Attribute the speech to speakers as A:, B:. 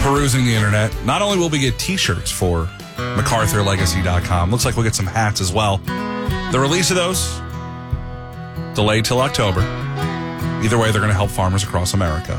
A: perusing the internet, not only will we get t-shirts for MacArthurLegacy.com, looks like we'll get some hats as well. The release of those, delayed till October. Either way, they're going to help farmers across America.